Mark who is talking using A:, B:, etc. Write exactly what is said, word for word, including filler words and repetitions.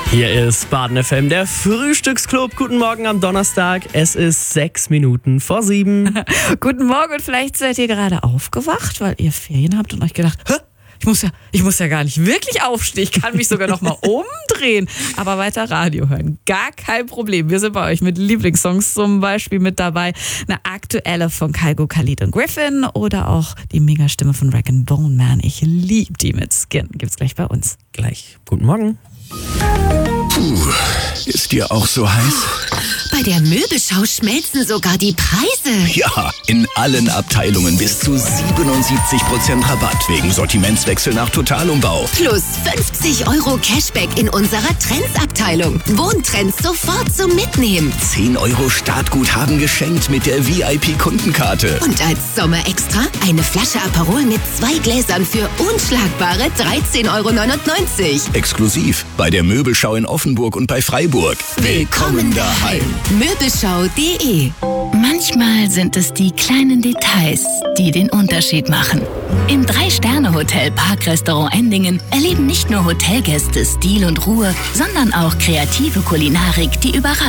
A: Hier ist Baden F M, der Frühstücksclub. Guten Morgen am Donnerstag. Es ist sechs Minuten vor sieben.
B: Guten Morgen und vielleicht seid ihr gerade aufgewacht, weil ihr Ferien habt und euch gedacht, hä? Ich muss ja, ich muss ja gar nicht wirklich aufstehen. Ich kann mich sogar noch mal umdrehen. Aber weiter Radio hören. Gar kein Problem. Wir sind bei euch mit Lieblingssongs zum Beispiel mit dabei. Eine aktuelle von Kygo, Khalid und Griffin oder auch die Megastimme von Rag and Bone Man. Ich liebe die mit Skin. Gibt's gleich bei uns.
A: Gleich. Guten Morgen.
C: Puh, ist dir auch so heiß?
D: Bei der Möbelschau schmelzen sogar die Preise.
C: Ja, in allen Abteilungen bis zu siebenundsiebzig Prozent Rabatt wegen Sortimentswechsel nach Totalumbau.
D: Plus fünfzig Euro Cashback in unserer Trends-Abteilung. Wohntrends sofort zum Mitnehmen.
C: zehn Euro Startguthaben geschenkt mit der V I P-Kundenkarte.
D: Und als Sommerextra eine Flasche Aperol mit zwei Gläsern für unschlagbare dreizehn Euro neunundneunzig.
C: Exklusiv bei der Möbelschau in Offenburg und bei Freiburg. Willkommen daheim.
D: Möbelschau punkt de.
E: Manchmal sind es die kleinen Details, die den Unterschied machen. Im Drei-Sterne-Hotel Parkrestaurant Endingen erleben nicht nur Hotelgäste Stil und Ruhe, sondern auch kreative Kulinarik, die überrascht.